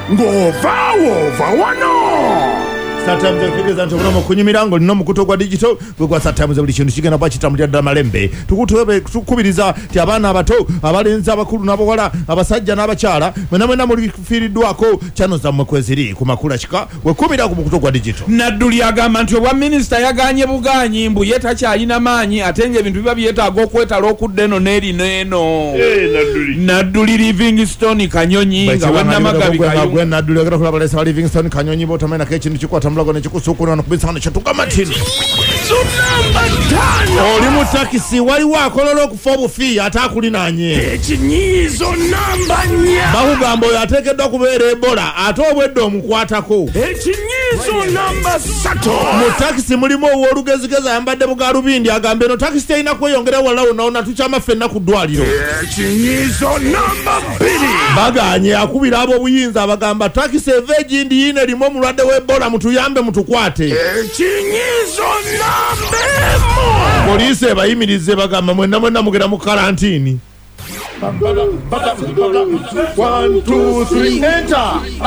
ng'ovaawoova wano. Sometimes ekitegeeza nti obulamu okunyumira ng'olina omukutu gwa digital gwe gwa sometimes buli kintu kigenda kuba kitambulira ddala malembe. Tukubiriza nti abaana abato abalenzi abakulu n'abawala abasajja n'abakyala mwena mulifiiriddwako channel zammwe kweziri ku Makula Kika wekumira ku mukutu gwa digital. Nadduli agamba nti obwa minisita yaganye buganyi mbu ye takyalina maanyi ate ng'ebintu biba byetaaga okwetala okudda eno n'eri n'eno. Nadduli Livingstone Kanyonyi nga wennamagabi gwe Nadduli ogera kulaba lesa wa Livingstone Kanyonyi botamanyinako ekintu kikwata mulago nekikusuukulana kubisana kyatuga tini. Oli mu takisi waliwo akolola okufa obufi ate akulinaanye. Ekinyiizo namba 4. Bakugamba oyo ateekeddwa kubeera Ebola ate obwedde omukwatako. Ekinyiizo namba 3. Mu takisi mulimu ow'olugezigezi ayambadde bugalubindi agamba eno takisi terina kweyongera wala wonna tukyama ffenna ku ddwaliro. Ekinyiizo namba 2. Baganye akubira ab'obuyinza abagamba takisi eva egindi yina erimu omulwadde w'Ebola mutuyambe mutukwate. Ekinyiizo namba 1. Poliisi ebayimirize bagamba mwenna mugenda mu karantini. 1 2 3 enter.